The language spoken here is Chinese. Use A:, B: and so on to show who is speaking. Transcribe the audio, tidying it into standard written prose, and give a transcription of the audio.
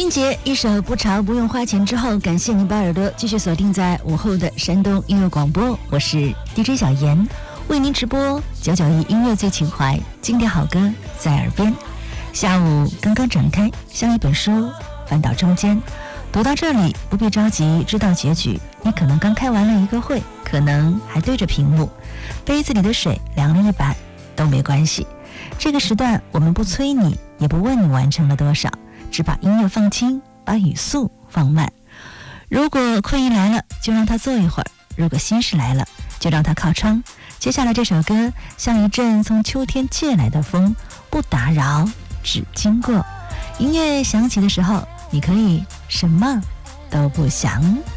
A: 俊杰一首不潮不用花钱之后，感谢您把耳朵继续锁定在午后的山东音乐广播，我是 DJ 小妍，为您直播991音乐最情怀，经典好歌在耳边。下午刚刚展开，像一本书翻到中间，读到这里不必着急知道结局，你可能刚开完了一个会，可能还对着屏幕，杯子里的水凉了一半都没关系。这个时段我们不催你，也不问你完成了多少，只把音乐放轻，把语速放慢。如果困意来了，就让它坐一会儿；如果心事来了，就让它靠窗。接下来这首歌像一阵从秋天借来的风，不打扰，只经过。音乐响起的时候，你可以什么都不想。